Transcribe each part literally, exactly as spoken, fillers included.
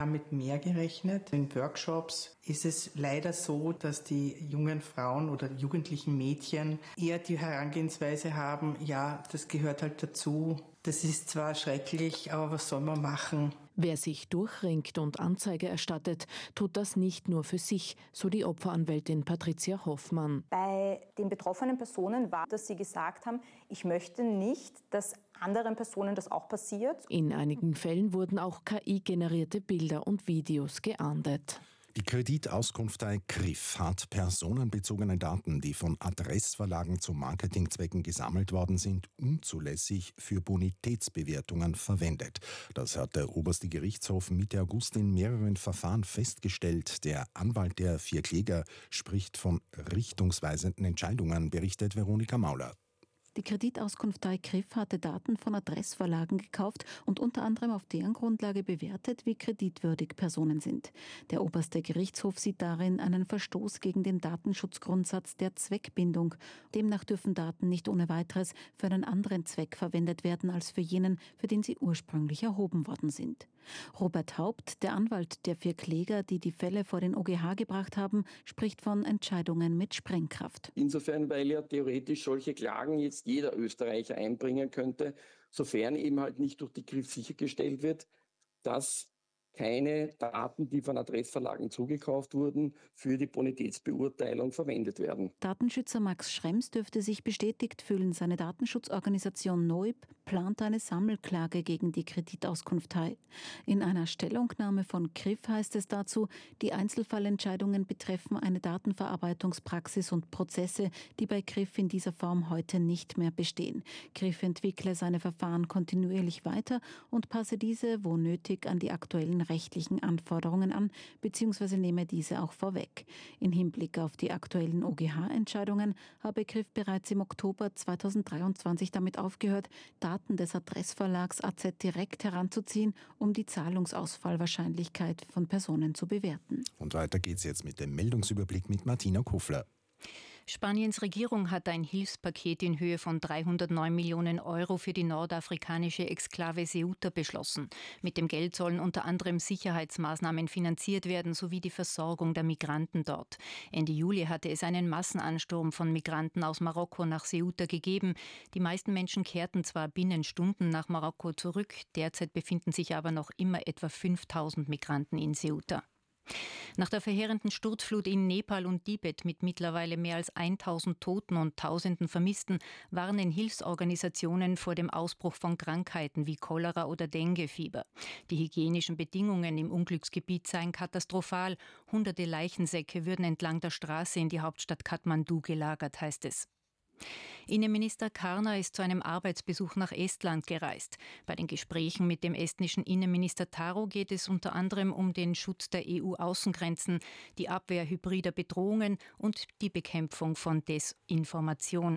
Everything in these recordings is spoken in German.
haben mit mehr gerechnet. In Workshops ist es leider so, dass die jungen Frauen oder jugendlichen Mädchen eher die Herangehensweise haben, ja, das gehört halt dazu. Das ist zwar schrecklich, aber was soll man machen? Wer sich durchringt und Anzeige erstattet, tut das nicht nur für sich, so die Opferanwältin Patricia Hoffmann. Bei den betroffenen Personen war, dass sie gesagt haben, ich möchte nicht, dass anderen Personen das auch passiert. In einigen Fällen wurden auch K I-generierte Bilder und Videos geahndet. Die Kreditauskunftei C R I F hat personenbezogene Daten, die von Adressverlagen zu Marketingzwecken gesammelt worden sind, unzulässig für Bonitätsbewertungen verwendet. Das hat der oberste Gerichtshof Mitte August in mehreren Verfahren festgestellt. Der Anwalt der vier Kläger spricht von richtungsweisenden Entscheidungen, berichtet Veronika Mauler. Die Kreditauskunftei C R I F hatte Daten von Adressverlagen gekauft und unter anderem auf deren Grundlage bewertet, wie kreditwürdig Personen sind. Der oberste Gerichtshof sieht darin einen Verstoß gegen den Datenschutzgrundsatz der Zweckbindung. Demnach dürfen Daten nicht ohne weiteres für einen anderen Zweck verwendet werden als für jenen, für den sie ursprünglich erhoben worden sind. Robert Haupt, der Anwalt der vier Kläger, die die Fälle vor den O G H gebracht haben, spricht von Entscheidungen mit Sprengkraft. Insofern, weil ja theoretisch solche Klagen jetzt jeder Österreicher einbringen könnte, sofern eben halt nicht durch die C R I F sichergestellt wird, dass keine Daten, die von Adressverlagen zugekauft wurden, für die Bonitätsbeurteilung verwendet werden. Datenschützer Max Schrems dürfte sich bestätigt fühlen. Seine Datenschutzorganisation Noib plant eine Sammelklage gegen die Kreditauskunftei. In einer Stellungnahme von C R I F heißt es dazu, die Einzelfallentscheidungen betreffen eine Datenverarbeitungspraxis und Prozesse, die bei C R I F in dieser Form heute nicht mehr bestehen. C R I F entwickle seine Verfahren kontinuierlich weiter und passe diese, wo nötig, an die aktuellen rechtlichen Anforderungen an, bzw. nehme diese auch vorweg. In Hinblick auf die aktuellen O G H-Entscheidungen habe C R I F bereits im Oktober zweitausenddreiundzwanzig damit aufgehört, Daten des Adressverlags A Z direkt heranzuziehen, um die Zahlungsausfallwahrscheinlichkeit von Personen zu bewerten. Und weiter geht's jetzt mit dem Meldungsüberblick mit Martina Kufler. Spaniens Regierung hat ein Hilfspaket in Höhe von dreihundertneun Millionen Euro für die nordafrikanische Exklave Ceuta beschlossen. Mit dem Geld sollen unter anderem Sicherheitsmaßnahmen finanziert werden sowie die Versorgung der Migranten dort. Ende Juli hatte es einen Massenansturm von Migranten aus Marokko nach Ceuta gegeben. Die meisten Menschen kehrten zwar binnen Stunden nach Marokko zurück, derzeit befinden sich aber noch immer etwa fünftausend Migranten in Ceuta. Nach der verheerenden Sturzflut in Nepal und Tibet mit mittlerweile mehr als tausend Toten und Tausenden Vermissten warnen Hilfsorganisationen vor dem Ausbruch von Krankheiten wie Cholera oder Denguefieber. Die hygienischen Bedingungen im Unglücksgebiet seien katastrophal. Hunderte Leichensäcke würden entlang der Straße in die Hauptstadt Kathmandu gelagert, heißt es. Innenminister Kärner ist zu einem Arbeitsbesuch nach Estland gereist. Bei den Gesprächen mit dem estnischen Innenminister Taro geht es unter anderem um den Schutz der E U-Außengrenzen, die Abwehr hybrider Bedrohungen und die Bekämpfung von Desinformation.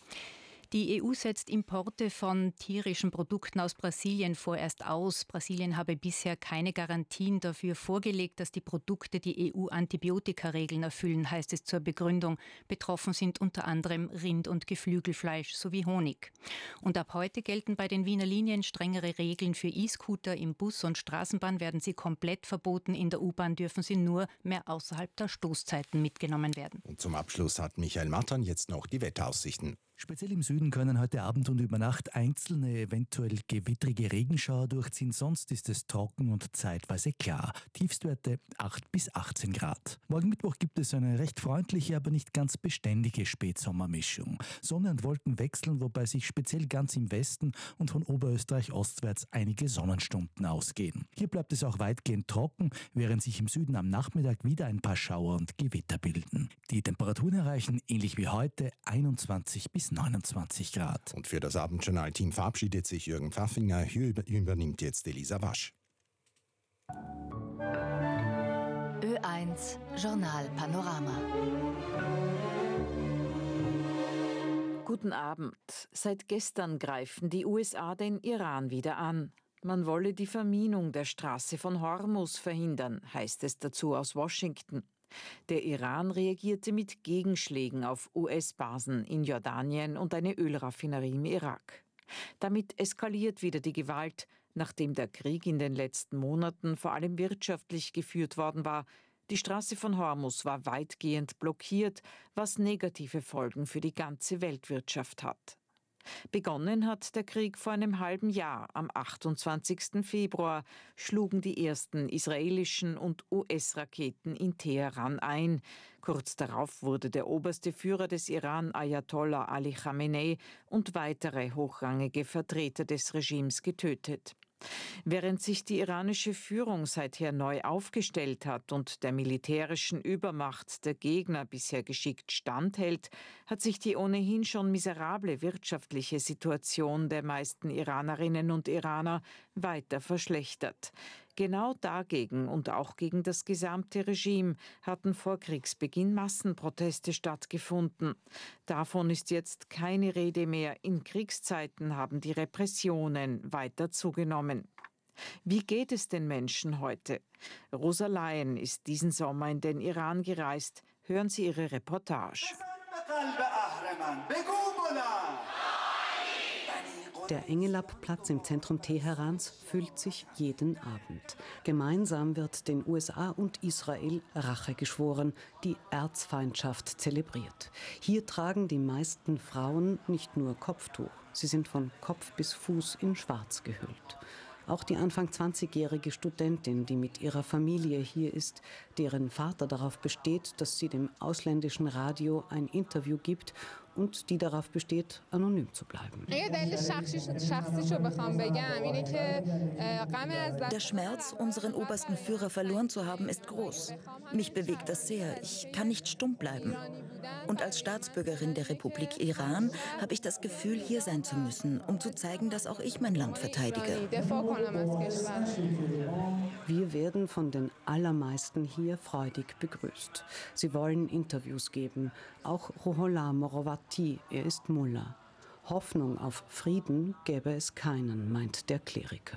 Die E U setzt Importe von tierischen Produkten aus Brasilien vorerst aus. Brasilien habe bisher keine Garantien dafür vorgelegt, dass die Produkte die E U-Antibiotikaregeln erfüllen, heißt es zur Begründung. Betroffen sind unter anderem Rind- und Geflügelfleisch sowie Honig. Und ab heute gelten bei den Wiener Linien strengere Regeln für E-Scooter. Im Bus und Straßenbahn werden sie komplett verboten. In der U-Bahn dürfen sie nur mehr außerhalb der Stoßzeiten mitgenommen werden. Und zum Abschluss hat Michael Mattern jetzt noch die Wetteraussichten. Speziell im Süden können heute Abend und über Nacht einzelne, eventuell gewittrige Regenschauer durchziehen. Sonst ist es trocken und zeitweise klar. Tiefstwerte acht bis achtzehn Grad. Morgen Mittwoch gibt es eine recht freundliche, aber nicht ganz beständige Spätsommermischung. Sonne und Wolken wechseln, wobei sich speziell ganz im Westen und von Oberösterreich ostwärts einige Sonnenstunden ausgehen. Hier bleibt es auch weitgehend trocken, während sich im Süden am Nachmittag wieder ein paar Schauer und Gewitter bilden. Die Temperaturen erreichen, ähnlich wie heute, einundzwanzig bis neunundzwanzig Grad. Und für das Abendjournal-Team verabschiedet sich Jürgen Pfaffinger. Hier übernimmt jetzt Elisa Wasch. Ö eins Journal Panorama. Guten Abend. Seit gestern greifen die U S A den Iran wieder an. Man wolle die Verminung der Straße von Hormuz verhindern, heißt es dazu aus Washington. Der Iran reagierte mit Gegenschlägen auf U S-Basen in Jordanien und eine Ölraffinerie im Irak. Damit eskaliert wieder die Gewalt. Nachdem der Krieg in den letzten Monaten vor allem wirtschaftlich geführt worden war, die Straße von Hormuz war weitgehend blockiert, was negative Folgen für die ganze Weltwirtschaft hat. Begonnen hat der Krieg vor einem halben Jahr. Am achtundzwanzigsten Februar schlugen die ersten israelischen und U S-Raketen in Teheran ein. Kurz darauf wurde der oberste Führer des Iran, Ayatollah Ali Khamenei, und weitere hochrangige Vertreter des Regimes getötet. Während sich die iranische Führung seither neu aufgestellt hat und der militärischen Übermacht der Gegner bisher geschickt standhält, hat sich die ohnehin schon miserable wirtschaftliche Situation der meisten Iranerinnen und Iraner weiter verschlechtert. Genau dagegen und auch gegen das gesamte Regime hatten vor Kriegsbeginn Massenproteste stattgefunden. Davon ist jetzt keine Rede mehr. In Kriegszeiten haben die Repressionen weiter zugenommen. Wie geht es den Menschen heute? Rosa Lyon ist diesen Sommer in den Iran gereist. Hören Sie ihre Reportage. Der Engelab-Platz im Zentrum Teherans füllt sich jeden Abend. Gemeinsam wird den U S A und Israel Rache geschworen, die Erzfeindschaft zelebriert. Hier tragen die meisten Frauen nicht nur Kopftuch, sie sind von Kopf bis Fuß in Schwarz gehüllt. Auch die Anfang zwanzigjährige Studentin, die mit ihrer Familie hier ist, deren Vater darauf besteht, dass sie dem ausländischen Radio ein Interview gibt und die darauf besteht, anonym zu bleiben. Der Schmerz, unseren obersten Führer verloren zu haben, ist groß. Mich bewegt das sehr. Ich kann nicht stumm bleiben. Und als Staatsbürgerin der Republik Iran habe ich das Gefühl, hier sein zu müssen, um zu zeigen, dass auch ich mein Land verteidige. Wir werden von den allermeisten hier freudig begrüßt. Sie wollen Interviews geben. Auch Ruhollah Morovati, er ist Mullah. Hoffnung auf Frieden gäbe es keinen, meint der Kleriker.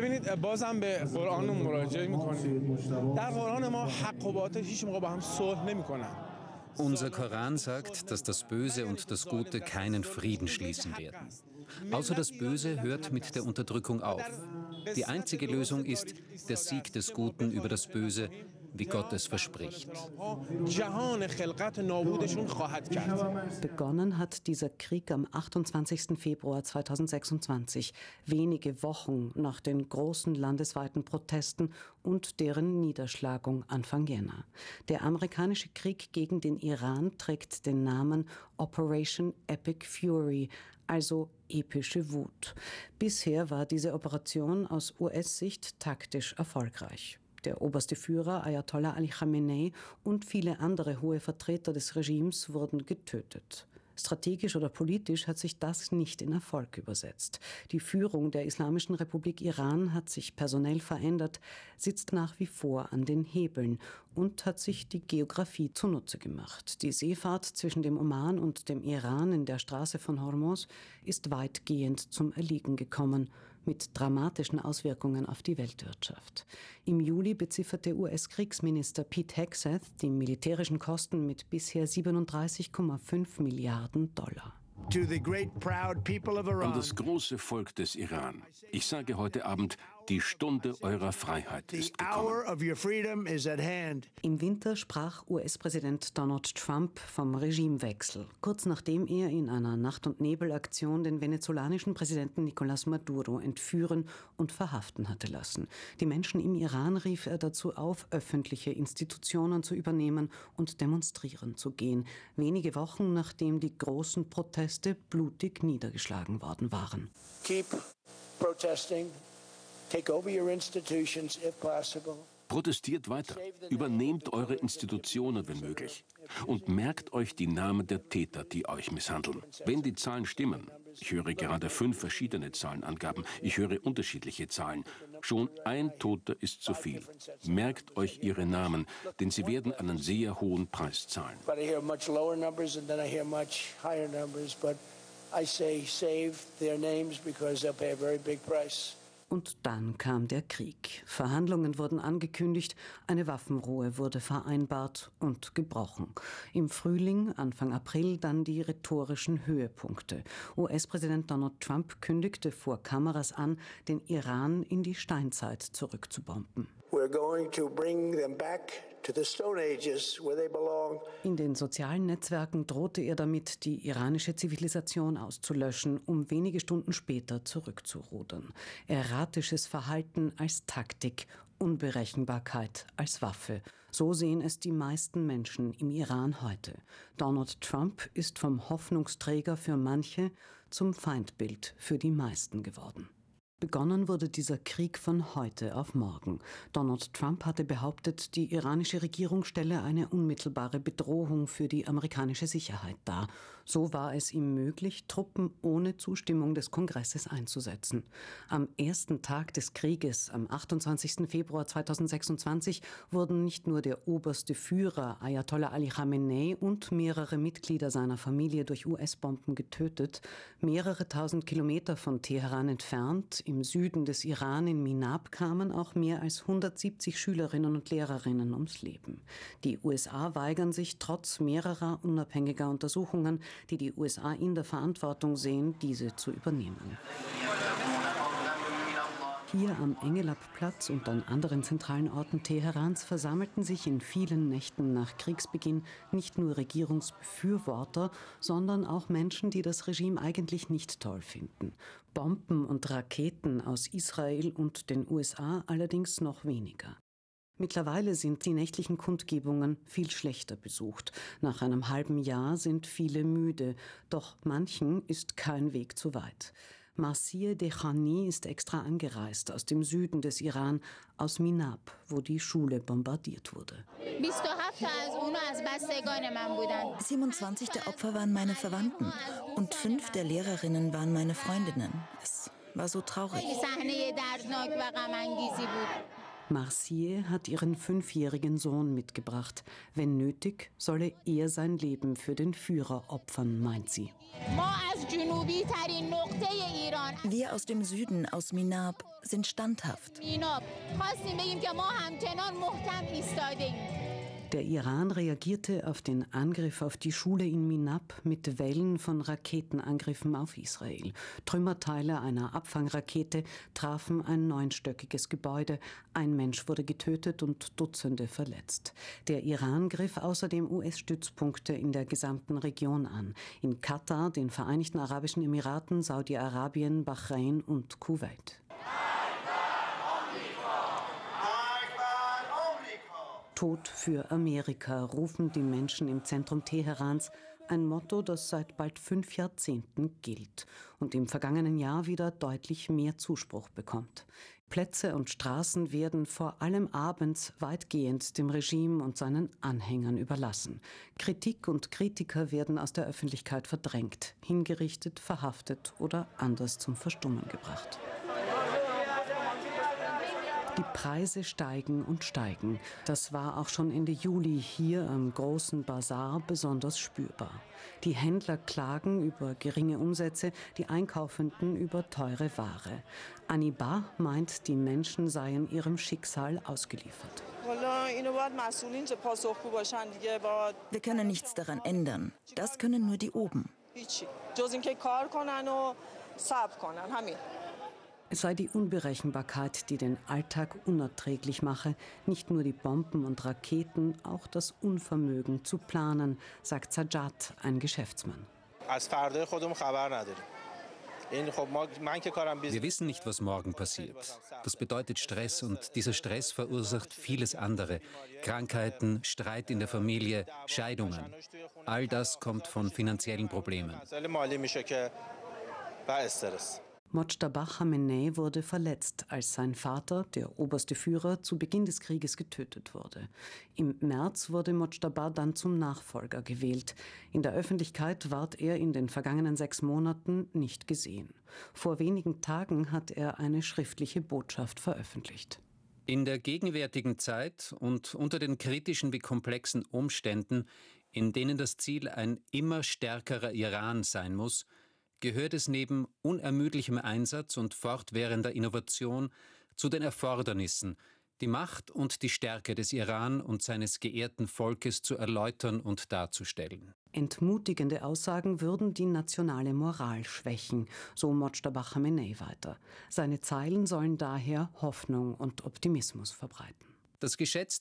Unser Koran sagt, dass das Böse und das Gute keinen Frieden schließen werden. Außer das Böse hört mit der Unterdrückung auf. Die einzige Lösung ist der Sieg des Guten über das Böse, wie Gott es verspricht. Begonnen hat dieser Krieg am achtundzwanzigsten Februar zweitausendsechsundzwanzig, wenige Wochen nach den großen landesweiten Protesten und deren Niederschlagung Anfang Jänner. Der amerikanische Krieg gegen den Iran trägt den Namen Operation Epic Fury, also epische Wut. Bisher war diese Operation aus U S-Sicht taktisch erfolgreich. Der oberste Führer, Ayatollah Ali Khamenei, und viele andere hohe Vertreter des Regimes wurden getötet. Strategisch oder politisch hat sich das nicht in Erfolg übersetzt. Die Führung der Islamischen Republik Iran hat sich personell verändert, sitzt nach wie vor an den Hebeln und hat sich die Geografie zunutze gemacht. Die Seefahrt zwischen dem Oman und dem Iran in der Straße von Hormuz ist weitgehend zum Erliegen gekommen, mit dramatischen Auswirkungen auf die Weltwirtschaft. Im Juli bezifferte U S-Kriegsminister Pete Hegseth die militärischen Kosten mit bisher siebenunddreißig Komma fünf Milliarden Dollar. An das große Volk des Iran. Ich sage heute Abend, die Stunde eurer Freiheit ist gekommen. Im Winter sprach U S-Präsident Donald Trump vom Regimewechsel, kurz nachdem er in einer Nacht- und Nebel-Aktion den venezolanischen Präsidenten Nicolás Maduro entführen und verhaften hatte lassen. Die Menschen im Iran rief er dazu auf, öffentliche Institutionen zu übernehmen und demonstrieren zu gehen, wenige Wochen nachdem die großen Proteste blutig niedergeschlagen worden waren. Keep protesting. Take over your institutions if possible. Protestiert weiter, übernehmt eure Institutionen, wenn möglich. Und merkt euch die Namen der Täter, die euch misshandeln. Wenn die Zahlen stimmen, ich höre gerade fünf verschiedene Zahlenangaben, ich höre unterschiedliche Zahlen, schon ein Toter ist zu viel. Merkt euch ihre Namen, denn sie werden einen sehr hohen Preis zahlen. Und dann kam der Krieg. Verhandlungen wurden angekündigt, eine Waffenruhe wurde vereinbart und gebrochen. Im Frühling, Anfang April, dann die rhetorischen Höhepunkte. U S-Präsident Donald Trump kündigte vor Kameras an, den Iran in die Steinzeit zurückzubomben. We're going to bring them back to the Stone Ages where they belong. In den sozialen Netzwerken drohte er damit, die iranische Zivilisation auszulöschen, um wenige Stunden später zurückzurudern. Erratisches Verhalten als Taktik, Unberechenbarkeit als Waffe. So sehen es die meisten Menschen im Iran heute. Donald Trump ist vom Hoffnungsträger für manche zum Feindbild für die meisten geworden. Begonnen wurde dieser Krieg von heute auf morgen. Donald Trump hatte behauptet, die iranische Regierung stelle eine unmittelbare Bedrohung für die amerikanische Sicherheit dar. So war es ihm möglich, Truppen ohne Zustimmung des Kongresses einzusetzen. Am ersten Tag des Krieges, am achtundzwanzigsten Februar zweitausendsechsundzwanzig, wurden nicht nur der oberste Führer Ayatollah Ali Khamenei und mehrere Mitglieder seiner Familie durch U S-Bomben getötet. Mehrere tausend Kilometer von Teheran entfernt, im Süden des Iran in Minab, kamen auch mehr als hundertsiebzig Schülerinnen und Lehrerinnen ums Leben. Die U S A weigern sich trotz mehrerer unabhängiger Untersuchungen, die die U S A in der Verantwortung sehen, diese zu übernehmen. Hier am Engelab-Platz und an anderen zentralen Orten Teherans versammelten sich in vielen Nächten nach Kriegsbeginn nicht nur Regierungsbefürworter, sondern auch Menschen, die das Regime eigentlich nicht toll finden. Bomben und Raketen aus Israel und den U S A allerdings noch weniger. Mittlerweile sind die nächtlichen Kundgebungen viel schlechter besucht. Nach einem halben Jahr sind viele müde, doch manchen ist kein Weg zu weit. Marcia Dechani ist extra angereist aus dem Süden des Iran, aus Minab, wo die Schule bombardiert wurde. siebenundzwanzig der Opfer waren meine Verwandten und fünf der Lehrerinnen waren meine Freundinnen. Es war so traurig. Marcia hat ihren fünfjährigen Sohn mitgebracht. Wenn nötig, solle er sein Leben für den Führer opfern, meint sie. Wir aus dem Süden, aus Minab, sind standhaft. Der Iran reagierte auf den Angriff auf die Schule in Minab mit Wellen von Raketenangriffen auf Israel. Trümmerteile einer Abfangrakete trafen ein neunstöckiges Gebäude. Ein Mensch wurde getötet und Dutzende verletzt. Der Iran griff außerdem U S-Stützpunkte in der gesamten Region an. In Katar, den Vereinigten Arabischen Emiraten, Saudi-Arabien, Bahrain und Kuwait. Tod für Amerika, rufen die Menschen im Zentrum Teherans, ein Motto, das seit bald fünf Jahrzehnten gilt und im vergangenen Jahr wieder deutlich mehr Zuspruch bekommt. Plätze und Straßen werden vor allem abends weitgehend dem Regime und seinen Anhängern überlassen. Kritik und Kritiker werden aus der Öffentlichkeit verdrängt, hingerichtet, verhaftet oder anders zum Verstummen gebracht. Die Preise steigen und steigen. Das war auch schon Ende Juli hier am großen Bazar besonders spürbar. Die Händler klagen über geringe Umsätze, die Einkaufenden über teure Ware. Aniba meint, die Menschen seien ihrem Schicksal ausgeliefert. Wir können nichts daran ändern. Das können nur die oben. Es sei die Unberechenbarkeit, die den Alltag unerträglich mache, nicht nur die Bomben und Raketen, auch das Unvermögen zu planen, sagt Sajad, ein Geschäftsmann. Wir wissen nicht, was morgen passiert. Das bedeutet Stress und dieser Stress verursacht vieles andere. Krankheiten, Streit in der Familie, Scheidungen. All das kommt von finanziellen Problemen. Mojtaba Khamenei wurde verletzt, als sein Vater, der oberste Führer, zu Beginn des Krieges getötet wurde. Im März wurde Mojtaba dann zum Nachfolger gewählt. In der Öffentlichkeit ward er in den vergangenen sechs Monaten nicht gesehen. Vor wenigen Tagen hat er eine schriftliche Botschaft veröffentlicht. In der gegenwärtigen Zeit und unter den kritischen wie komplexen Umständen, in denen das Ziel ein immer stärkerer Iran sein muss, gehört es neben unermüdlichem Einsatz und fortwährender Innovation zu den Erfordernissen, die Macht und die Stärke des Iran und seines geehrten Volkes zu erläutern und darzustellen. Entmutigende Aussagen würden die nationale Moral schwächen, so Mojtaba Khamenei weiter. Seine Zeilen sollen daher Hoffnung und Optimismus verbreiten. Das geschätzte